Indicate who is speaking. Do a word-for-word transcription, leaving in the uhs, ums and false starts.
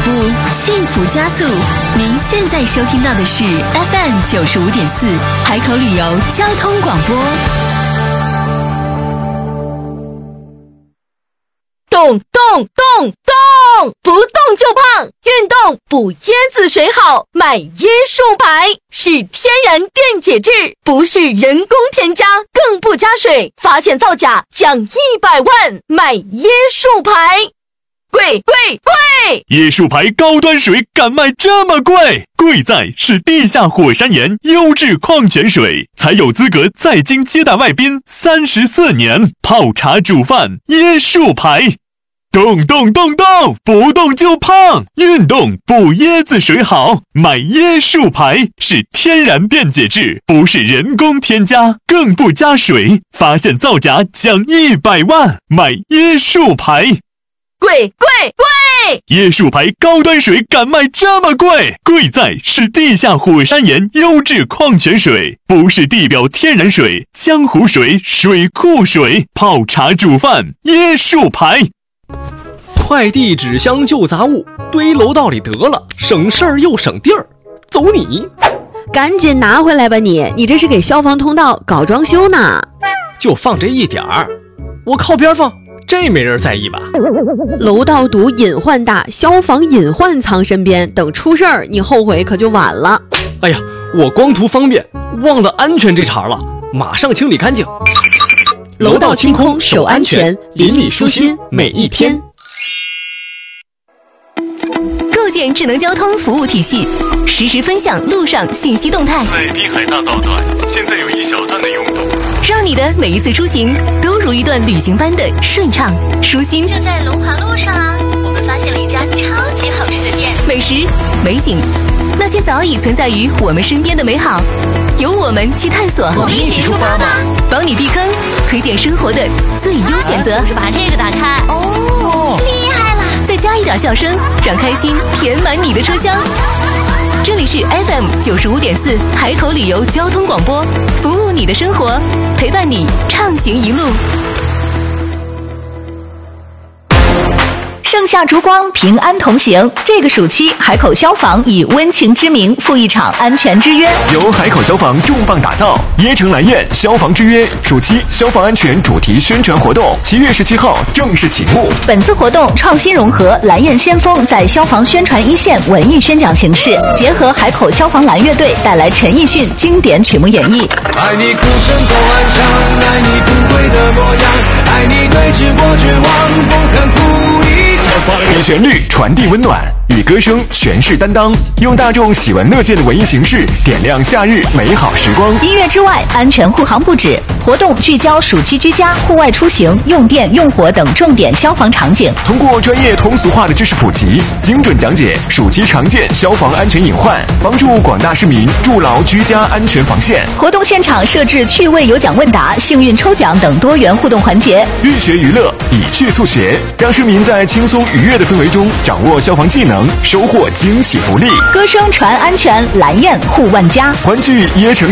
Speaker 1: 步，幸福加速。您现在收听到的是 F M 九十五点四海口旅游交通广播。
Speaker 2: 动动动动，不动就胖，运动补椰子水好，买椰树牌是天然电解质，不是人工添加，更不加水，发现造假奖一百万，买椰树牌。贵贵贵！
Speaker 3: 椰树牌高端水敢卖这么贵？贵在是地下火山岩优质矿泉水，才有资格在京接待外宾三十四年，泡茶煮饭椰树牌。动动动动，不动就胖，运动补椰子水好，买椰树牌是天然电解质，不是人工添加，更不加水，发现造假奖一百万，买椰树牌。
Speaker 2: 贵贵贵！
Speaker 3: 椰树牌高端水敢卖这么贵？贵在是地下火山岩优质矿泉水，不是地表天然水、江湖水、水库水，泡茶煮饭椰树牌。
Speaker 4: 快递纸箱旧杂物堆楼道里得了，省事儿又省地儿，走你！
Speaker 5: 赶紧拿回来吧你！你这是给消防通道搞装修呢？
Speaker 4: 就放这一点儿，我靠边放，这没人在意吧？
Speaker 5: 楼道堵隐患大，消防隐患藏身边，等出事儿你后悔可就晚了。
Speaker 4: 哎呀，我光图方便，忘了安全这茬了，马上清理干净。
Speaker 5: 楼道清空守安全，邻里舒心每一天。
Speaker 1: 构建智能交通服务体系，实时分享路上信息动态。
Speaker 3: 在滨海大道段，现在有一小段的拥堵，
Speaker 1: 让你的每一次出行都如一段旅行般的顺畅舒心。
Speaker 6: 就在龙华路上啊，我们发现了一家超级好吃的店，
Speaker 1: 美食、美景，那些早已存在于我们身边的美好，由我们去探索。
Speaker 6: 我们一起出发吧，
Speaker 1: 帮你避坑，推荐生活的最优选择。
Speaker 6: 就是把这个打开。哦，厉害了！
Speaker 1: 再加一点笑声，让开心填满你的车厢。这里是 F M 九十五点四海口旅游交通广播，服务你的生活，陪伴你畅行一路。
Speaker 7: 盛夏烛光，平安同行。这个暑期，海口消防以温情之名赴一场安全之约。
Speaker 8: 由海口消防重磅打造椰城蓝焰消防之约暑期消防安全主题宣传活动，七月十七号正式启幕。
Speaker 7: 本次活动创新融合蓝焰先锋在消防宣传一线文艺宣讲形式，结合海口消防蓝乐队带来陈奕迅经典曲目演绎。
Speaker 9: 爱你孤身走暗巷，爱你不跪的模样，爱你对峙过绝望，不肯哭一场。
Speaker 8: 以旋律传递温暖，以歌声诠释担当，用大众喜闻乐见的文艺形式点亮夏日美好时光。
Speaker 7: 一月之外，安全护航不止，活动聚焦暑期居家、户外出行、用电用火等重点消防场景，
Speaker 8: 通过专业通俗化的知识普及，精准讲解暑期常见消防安全隐患，帮助广大市民筑牢居家安全防线。
Speaker 7: 活动现场设置趣味有奖问答、幸运抽奖等多元互动环节，
Speaker 8: 寓学娱乐，以趣速学，让市民在轻松愉悦的氛围中掌握消防技能，收获惊喜福利。
Speaker 7: 歌声传安全，蓝焰护万家，
Speaker 8: 欢聚椰城